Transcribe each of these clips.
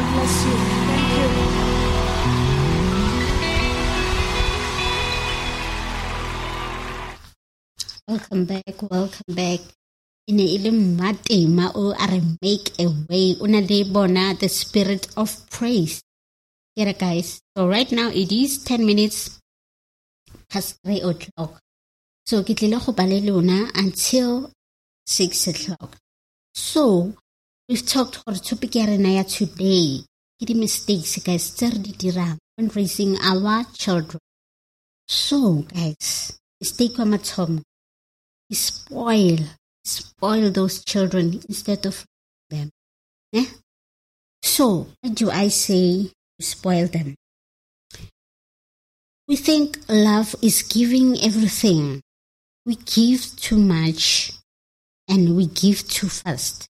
God bless you. Thank you. Welcome back. In a matima o are make a way. Una de bona, the spirit of praise. Here, guys. So right now it is 10 minutes past 3 o'clock. So kitlile go balelona until 6 o'clock. So we've talked about the topic today. The mistakes, guys, when raising our children. So, guys, mistake wa mathomo. Spoil those children instead of them. So, what do I say to spoil them? We think love is giving everything. We give too much and we give too fast.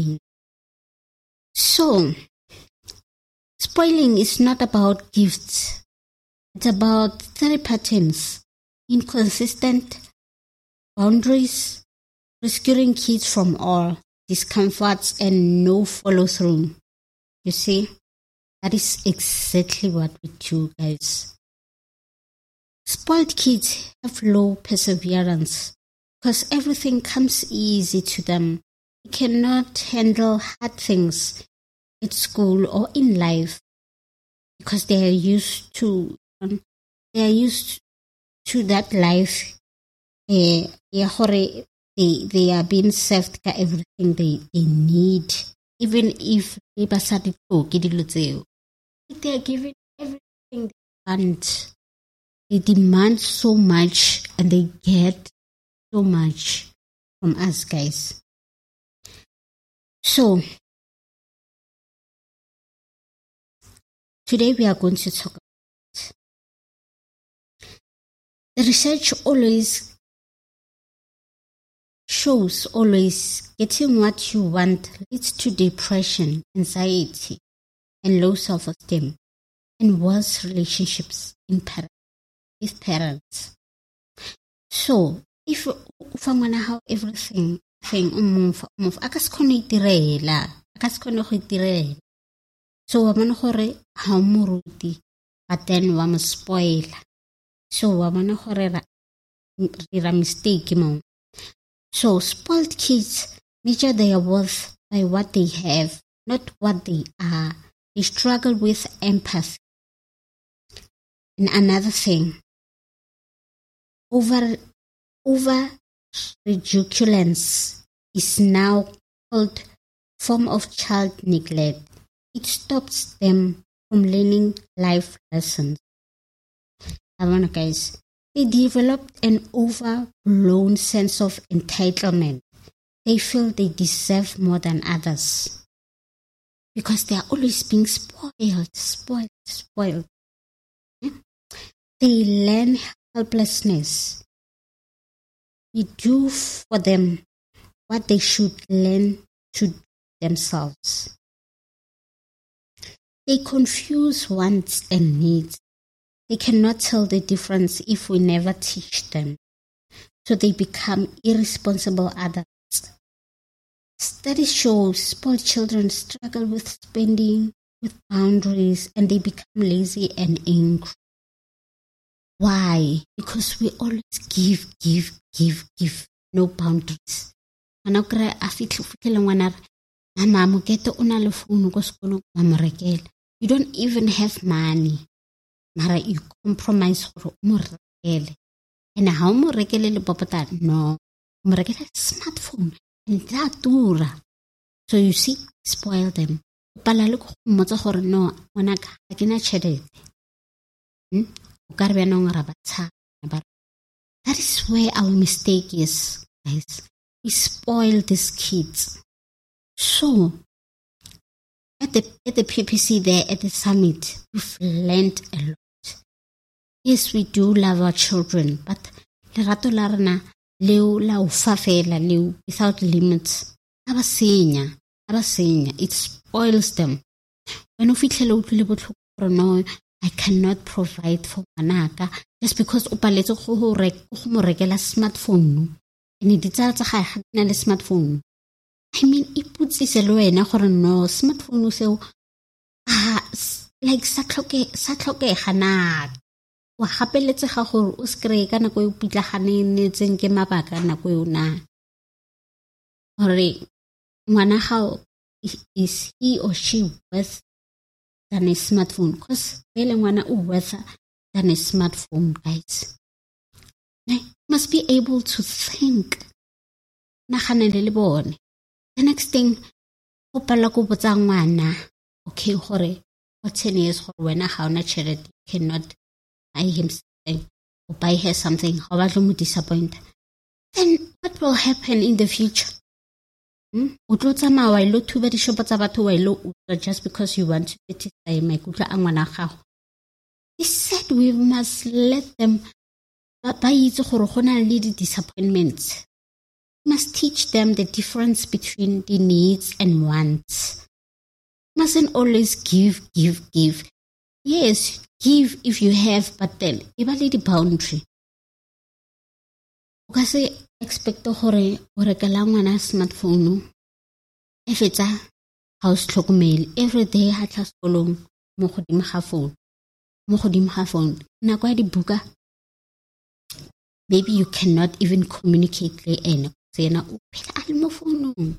So, spoiling is not about gifts. It's about 3 patterns: inconsistent boundaries, rescuing kids from all discomforts, and no follow-through. You see, that is exactly what we do, guys. Spoiled kids have low perseverance because everything comes easy to them. They cannot handle hard things at school or in life because they are used to that life. They are being served everything they need, even if they are given everything they want. They demand so much and they get so much from us, guys. So today we are going to talk about the research shows getting what you want leads to depression, anxiety, and low self-esteem, and worse relationships with parents. So, if you want to have everything, so wamana gore ha moruti, but then wama spoil. So wamana gore ra mistake mo. So spoiled kids measure their worth by what they have, not what they are. They struggle with empathy. And another thing, over ridiculence is now called form of child neglect. It stops them from learning life lessons. Guys, they developed an overblown sense of entitlement. They feel they deserve more than others because they are always being spoiled. They learn helplessness. We do for them what they should learn to do themselves. They confuse wants and needs. They cannot tell the difference if we never teach them. So they become irresponsible adults. Studies show spoiled children struggle with spending, with boundaries, and they become lazy and angry. Why? Because we always give. No boundaries. You don't even have money. Mara you compromise for umorekele. And how umorekele le popota? No. Umorekele smartphone. And that dura. So you see, spoil them. Palalo ko mmotsa gore no, ngwana ka ga kena tšhelete. O ka re bana o rabatsa. That is where our mistake is, guys. We spoil these kids. So at the PPC there at the summit, we've learned a lot. Yes, we do love our children, but lerato la rena leo la ufa fela leo without limits. Abasenya. It spoils them. When you feel no, I cannot provide for manaka just because upaletse go mo rekela smartphone. And it is a smartphone. I mean, it puts this away na gore no smartphone so like sa tlhokega na wa gapeletsega gore o skry ka nako e pitlaganetseng ke mabaka nako e na gore ngwana gao is he or she worth than a smartphone because vele ngwana o worth than a smartphone, guys. You must be able to think. Naganele le bone. The next thing o pala go botsa ngwana okay gore for 10 years gore wena ga ona tšhelete cannot buy him something or buy her something ga ba tlo mo disappoint, then what will happen in the future? O tlo tsamaya wa ilo thuba dishopo tsa batho wa ilo just because you want to satisfy maikutlo a ngwana gago. He said we must let them ba itse gore go na le disappointments. We must teach them the difference between the needs and wants. Mustn't always give. Yes, give if you have, but then ibali the boundary. O ka se expect gore o rekela ngwana smartphone e fetsa house tlhokomele every day ha tla sekolong mo godimo ga phone nako ya dibuka maybe you cannot even communicate le ene tsena o phela a le mo founong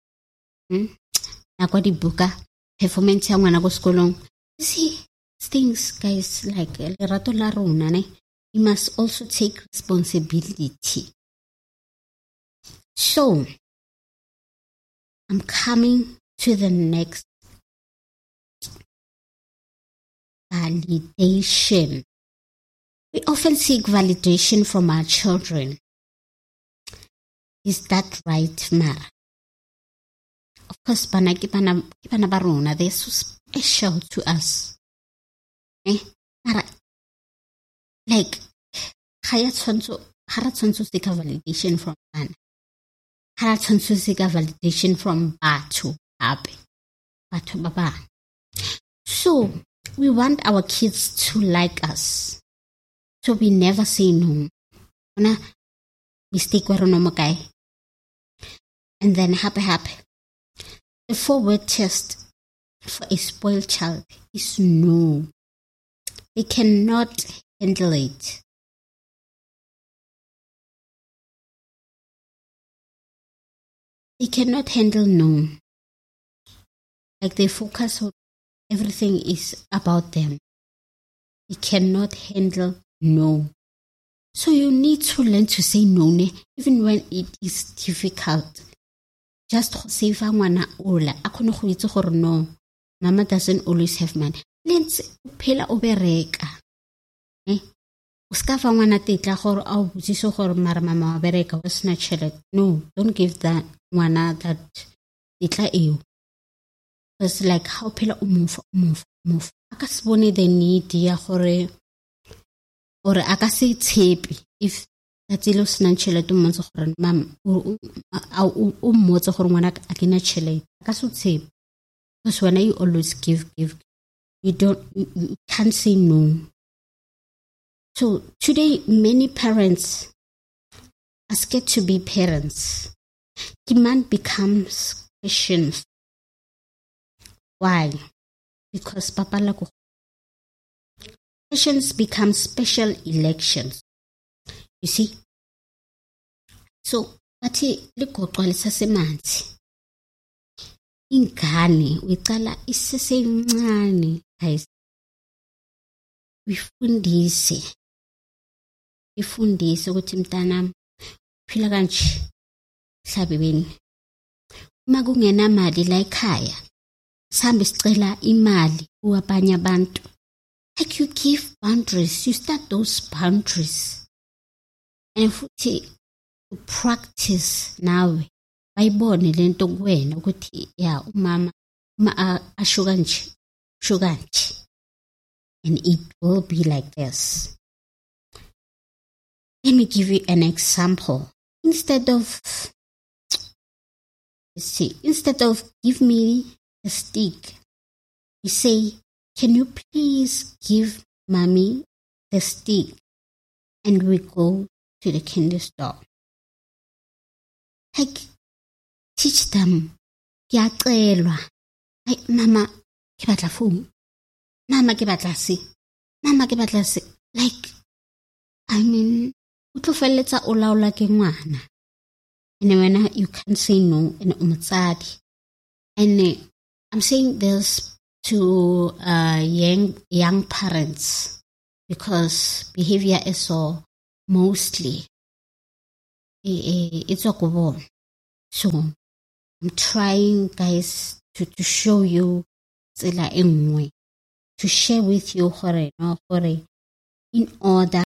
nako ya dibuka performance ya ngwana go sekolong. See things, guys, like lerato la rona ne, you must also take responsibility. So I'm coming to the next validation. We often seek validation from our children. Is that right, Mara? Of course, bana ba rona, they're so special to us. Mara, like, ga ra tshwantsho seek validation from bana. Ga ra tshwantsho seek validation from batho ba bana. So, we want our kids to like us. So we never say no. Ona mistake wa rona mo kae. And then happy. The 4-word test for a spoiled child is no. They cannot handle it. They cannot handle no. Like they focus on everything is about them. They cannot handle no. So you need to learn to say no, even when it is difficult. Just to save ngwana ola. A kgone go itse gore no. Mama doesn't always have money. Let's phela o bereka. O ska fa ngwana tetla gore a o butsise gore mara mama wa bereka o sna tšhelete. No, don't give that ngwana that tetla eo. It's like how phela o move. Aka se bone the need ya gore or aka se tshepe if that's ilo sna tšhelete mo ntse gore mama o mmotse gore ngwana a kena tšhelete. Aka se tshepe. Because when you always give, you can't say no. So today, many parents are scared to be parents. Demand becomes questions. Why? Because questions become special elections. You see? So, bathi ligoqwalisa semanzi. Ingane uyicala isesencane, guys. Ifundise ukuthi mntanami phila kanje mhlabeni. Uma kungena mali la ekhaya, sihambe sicela imali kuabanye abantu. Like you give boundaries, you start those boundaries. And futhi practice nawe. Bayibone lento kuwena ukuthi ya umama ashuka nje. And it will be like this. Let me give you an example. Instead of give me the stick, you say, can you please give mommy the stick? And we go to the candy store. Like, teach them. Mama, ke batla phone, mama ke batla se, mama ke batla se. Like, I mean, o tlo feletsa o laola ke ngwana. And when you can't say no, and umutsadi. And I'm saying this to young parents because behavior is so mostly it's a good. So I'm trying, guys, to show you to share with you in order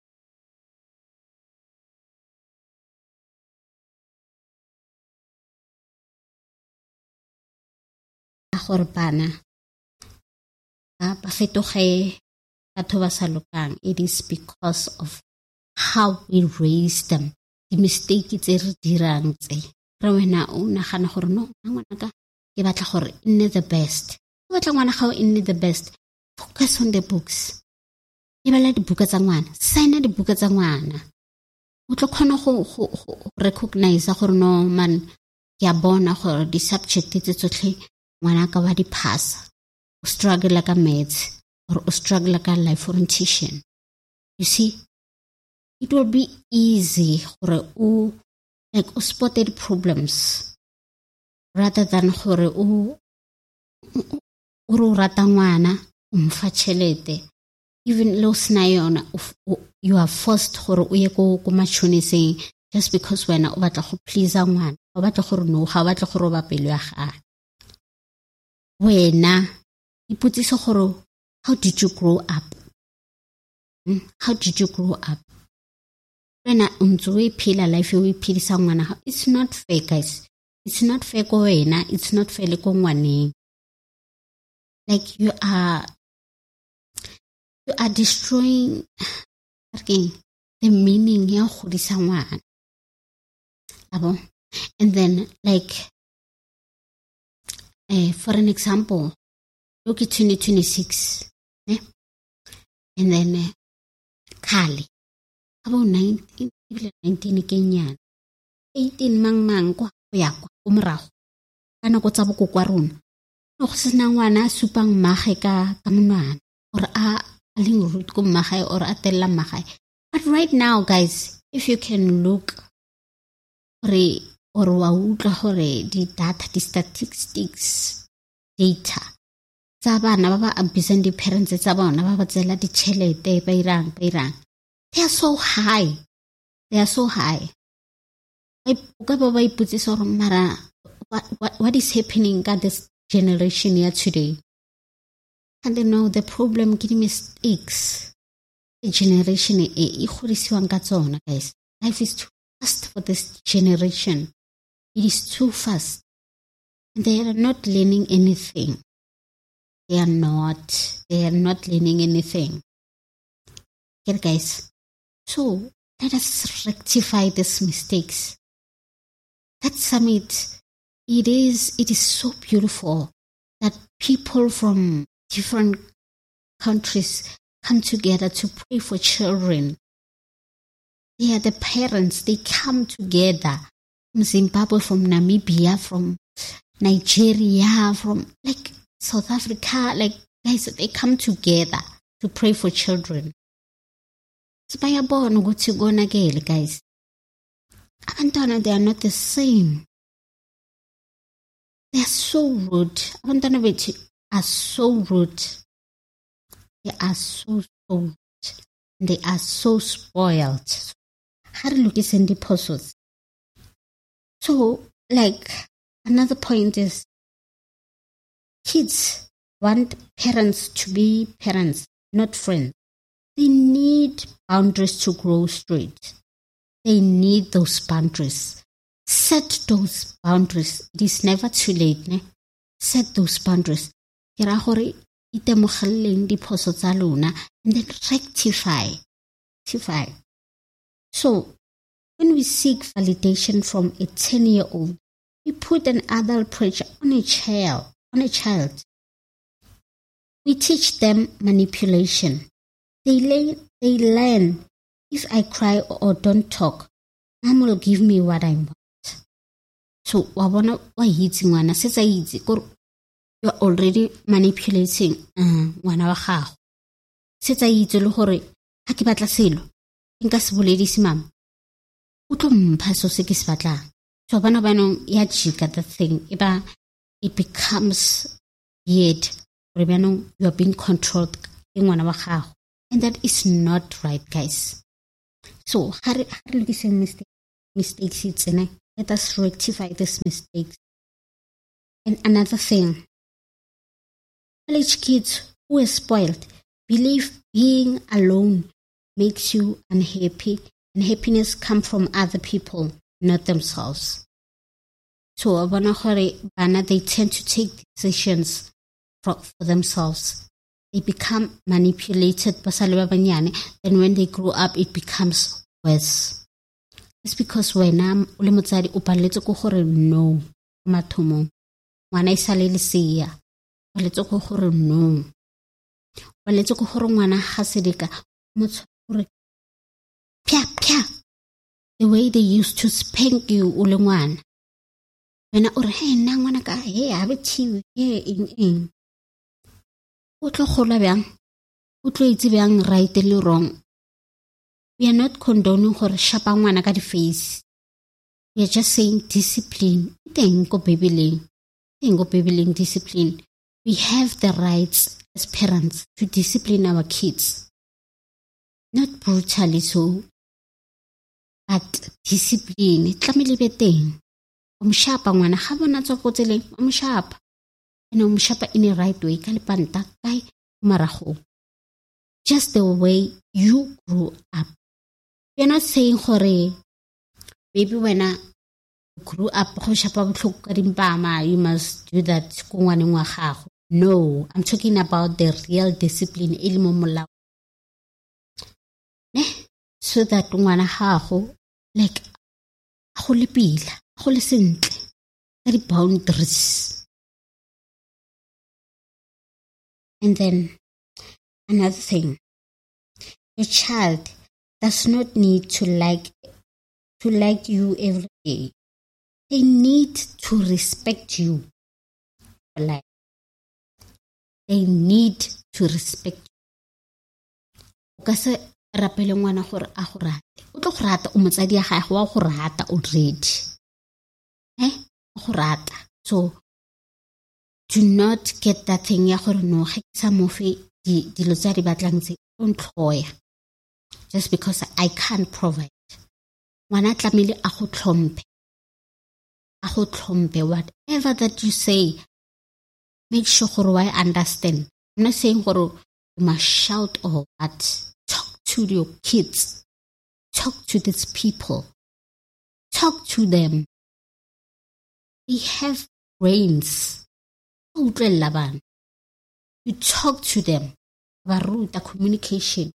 gore bana ba fetoge batho ba sa lokang. It is because of how we raise them. The mistake tse re dirang tse re wena o nagana gore no ngwana ka ke batla gore nne the best. O batla ngwana ga o nne the best. Focus on the books. E bala dibuka tsa ngwana, signa dibuka tsa ngwana. O tlo kgona go recognize gore no man ke a bona gore di subject tse tsotlhe ngwana ka wa di pass. O struggle ka maths or o struggle ka life orientation. You see, it will be easy gore o spotted problems rather than gore o rata ngwana o mfa tšhelete. Even lo sna yona you are forced gore o ye ko machoniseng just because wena o batla go please ngwana, o batla gore no ga o batla gore o ba pelo ya gae. Wena iputsiso gore how did you grow up? How did you grow up? Wena untse o phela life o iphedisa ngwana. It's not fair, guys. It's not fair ko wena, it's not fair le ko ngwaneng. Like you are destroying the meaning ya go godisa ngwana. And then like for an example, look at 2026, and then Kali about 19 kenyana 18 mang kwa ya kwa o morago kana go tsa boko kwa rona no go sena ngwana supang mmage ka monwana or a leng root ko mmagae or a tella mmagae. But right now, guys, if you can look or wa utlwa gore di data, di statistics data tsa bana ba ba abusing di parents tsa bona ba ba tsela di tšhelete ba irang they are so high. O ka ba iputsisa gore mara what is happening ka this generation here today? And they know the problem ke di mistakes the generation e godisiwang ka tsona, guys. Life is too fast for this generation. It is too fast. They are not learning anything. They are not learning anything. Okay, guys. So let us rectify these mistakes. That summit, it is so beautiful that people from different countries come together to pray for children. They are the parents. They come together from Zimbabwe, from Namibia, from Nigeria, from like South Africa. Like guys, they come together to pray for children. Sibayabona ukuthi konakele, guys. Abantwana, they are not the same. They are so rude. Abantwana bethu are so rude. They are so rude. They are so spoiled. How to look in the puzzles. So, like, another point is kids want parents to be parents, not friends. They need boundaries to grow straight. They need those boundaries. Set those boundaries. It is never too late. Ne? Set those boundaries. Kera gore itemogeleng diphoso tsa lona and then rectify. So, when we seek validation from a 10-year-old, we put an adult pressure on a child. We teach them manipulation. They learn. If I cry or don't talk, Mom will give me what I want. So, wabona wa hitsi ngwana setsa itse you're already manipulating ngwana wa gago. Setsa itse le gore ha ke batla selo nka se boledise mama o tlo mpha so se ke se batlang. So bana ya jika that thing it becomes weird. You are being controlled ke ngwana wa gago, and that is not right, guys. So ha re lokiseng mistakes tsena, let us rectify these mistakes. And another thing, college kids who are spoiled believe being alone makes you unhappy, and happiness comes from other people, not themselves. So they tend to take decisions for themselves. They become manipulated, and when they grow up, it becomes worse. It's because when I'm no, matomo, when I salili no, let's go ngwana hasedika the way they used to spank you ulengwana wena o re he nna ngwana ka he a bethiwe in o tlo gola bjang o tlo itse bjang right le wrong. We are not condoning gore shapa ngwana ka di face. We are just saying discipline teng go bebeleng discipline. We have the rights as parents to discipline our kids, not brutally so, but discipline. Tlamehile be teng. Umshapa ngwana ga bona tswa go tseleng umshapa, and umshapa in a right way ka lepanta kai marago. Just the way you grew up. We're not saying gore baby when I grew up go shapa botlhoko ka dimpama you must do that go ngwaneng wa gago. No, I'm talking about the real discipline ilmo molao. So that ngwana gago like go le pila, go le sentle ka di boundaries. And then another thing, your child does not need to like you every day. They need to respect you for life. They need to respect you. O ka se rapele ngwana gore a go rate. O tlo go rata o motsadi ya gae wa go rata already. Go rata. So do not get that thing ya gore no ge sa mofe dilo tsa di batlang tse ontloya just because I can't provide. Ngwana tlamile a go tlhompe. Whatever that you say, make sure I understand. I'm not saying you must shout or what. Talk to your kids. Talk to these people. Talk to them. They have brains. You talk to them. The communication.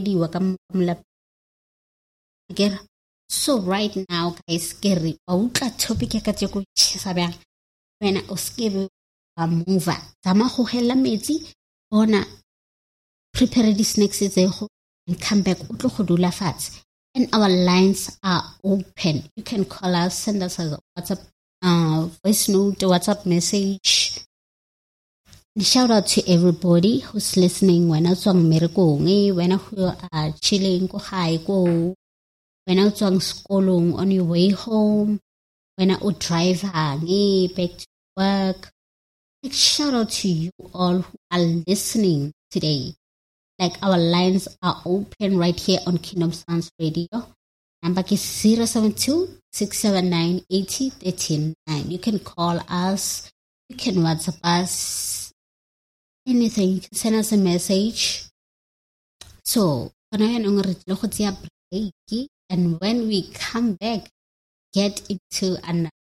So right now, guys, scary. Topic when I was given a mover. Tama ho hela metsi ona prepare this next day and come back utlo go dula fatshe. And our lines are open. You can call us, send us a WhatsApp voice note, WhatsApp message. And shout out to everybody who's listening. When I was on Merikong, when I are chilling, go high, go. When I was on school on your way home, when I would drive back to work. Like, shout out to you all who are listening today. Like, our lines are open right here on Kingdom Sounds Radio. Number is 072-679-8039. You can call us. You can WhatsApp us. Anything. You can send us a message. So, and when we come back, get into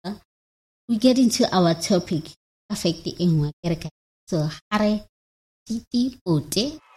our topic. Affecting so, hare titi pote.